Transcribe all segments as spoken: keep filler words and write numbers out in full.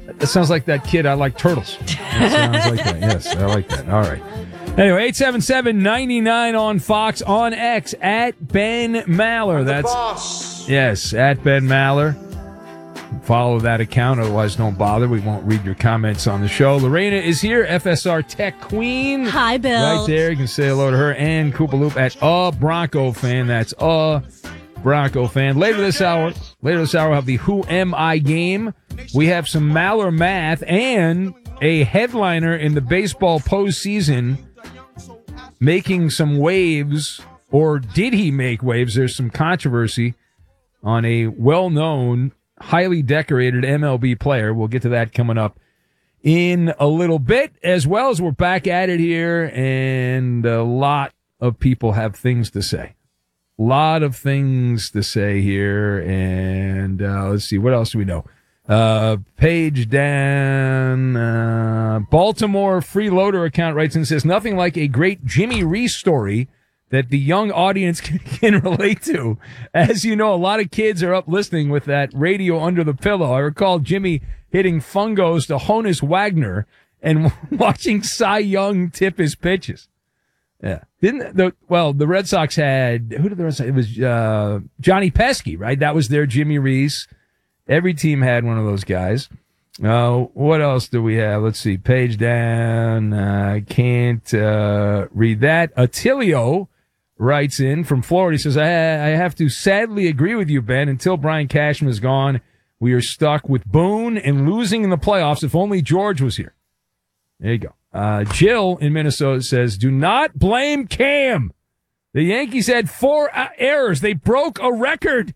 That sounds like that kid. I like turtles. That sounds like that. Yes, I like that. All right. Anyway, eight seven seven, nine nine on Fox, on X, at Ben Maller. That's the boss. Yes, at Ben Maller. Follow that account, otherwise don't bother. We won't read your comments on the show. Lorena is here, F S R Tech Queen. Hi, Bill. Right there, you can say hello to her. And Koopa Loop at a Bronco fan. That's a Bronco fan. Later this hour, later this hour, we'll have the Who Am I game. We have some Maller math and a headliner in the baseball postseason making some waves, or did he make waves? There's some controversy on a well-known, highly decorated M L B player. We'll get to that coming up in a little bit, as well as we're back at it here, and a lot of people have things to say. A lot of things to say here, and uh, let's see, what else do we know? Uh, page down, uh, Baltimore Freeloader account writes and says, nothing like a great Jimmy Reese story that the young audience can, can relate to. As you know, a lot of kids are up listening with that radio under the pillow. I recall Jimmy hitting fungos to Honus Wagner and watching Cy Young tip his pitches. Yeah. Didn't the, well, the Red Sox had, who did the Red Sox, it was, uh, Johnny Pesky, right? That was their Jimmy Reese. Every team had one of those guys. Uh, what else do we have? Let's see. Page down. I uh, can't uh, read that. Attilio writes in from Florida. He says, I, I have to sadly agree with you, Ben. Until Brian Cashman is gone, we are stuck with Boone and losing in the playoffs. If only George was here. There you go. Uh, Jill in Minnesota says, do not blame Cam. The Yankees had four uh, errors. They broke a record.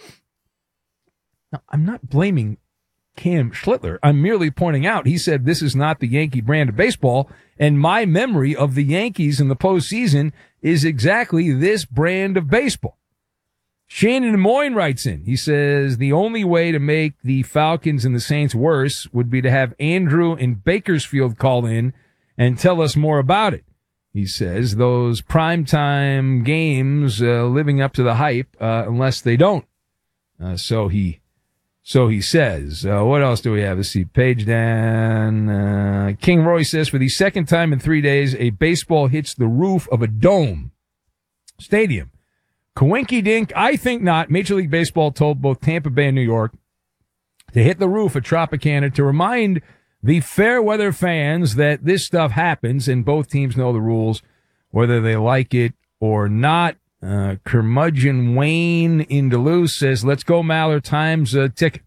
Now, I'm not blaming Cam Schlittler. I'm merely pointing out, he said this is not the Yankee brand of baseball, and my memory of the Yankees in the postseason is exactly this brand of baseball. Shannon Des Moines writes in. He says the only way to make the Falcons and the Saints worse would be to have Andrew in Bakersfield call in and tell us more about it. He says those primetime games uh, living up to the hype, uh, unless they don't. Uh, so he... So he says, uh, what else do we have? Let's see, page down. Uh, King Roy says, for the second time in three days, a baseball hits the roof of a dome stadium. Coinky dink, I think not. Major League Baseball told both Tampa Bay and New York to hit the roof at Tropicana to remind the fair weather fans that this stuff happens and both teams know the rules, whether they like it or not. Uh, Curmudgeon Wayne in Duluth says, let's go Maller times a ticket.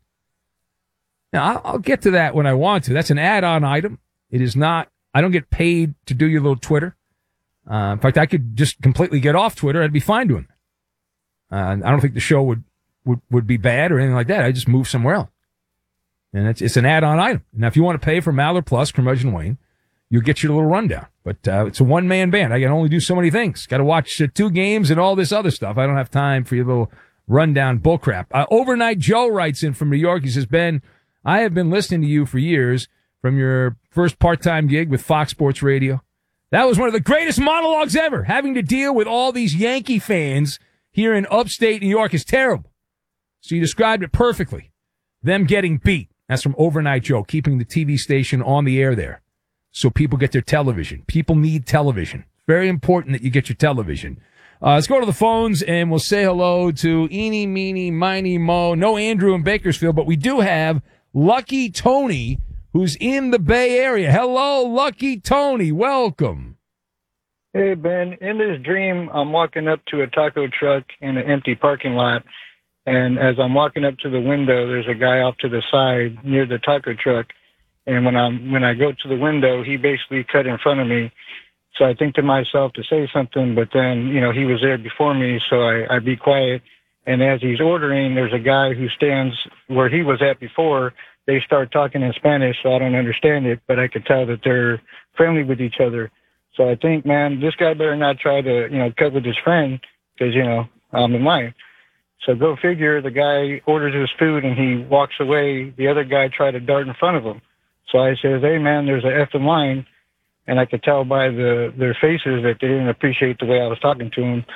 Now, I'll, I'll get to that when I want to. That's an add-on item. It is not, I don't get paid to do your little Twitter. Uh, in fact, I could just completely get off Twitter. I'd be fine doing that. Uh, I don't think the show would, would, would be bad or anything like that. I just move somewhere else. And it's, it's an add-on item. Now, if you want to pay for Maller Plus, Curmudgeon Wayne, you'll get your little rundown. But uh, it's a one-man band. I can only do so many things. Got to watch uh, two games and all this other stuff. I don't have time for your little rundown bullcrap. Uh, Overnight Joe writes in from New York. He says, Ben, I have been listening to you for years from your first part-time gig with Fox Sports Radio. That was one of the greatest monologues ever. Having to deal with all these Yankee fans here in upstate New York is terrible. So you described it perfectly. Them getting beat. That's from Overnight Joe, keeping the T V station on the air there. So people get their television. People need television. Very important that you get your television. Uh, let's go to the phones, and we'll say hello to Eeny, Meeny, Miny, Mo. No Andrew in Bakersfield, but we do have Lucky Tony, who's in the Bay Area. Hello, Lucky Tony. Welcome. Hey, Ben. In this dream, I'm walking up to a taco truck in an empty parking lot, and as I'm walking up to the window, there's a guy off to the side near the taco truck. And when I'm when I go to the window, he basically cut in front of me. So I think to myself to say something, but then, you know, he was there before me, so I, I be quiet. And as he's ordering, there's a guy who stands where he was at before. They start talking in Spanish, so I don't understand it, but I could tell that they're friendly with each other. So I think, man, this guy better not try to, you know, cut with his friend because, you know, I'm in line. So go figure, the guy orders his food and he walks away. The other guy tried to dart in front of him. So I says, hey, man, there's an F in line. And I could tell by the their faces that they didn't appreciate the way I was talking to them.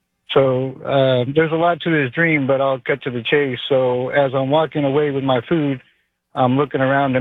So uh, there's a lot to this dream, but I'll cut to the chase. So as I'm walking away with my food, I'm looking around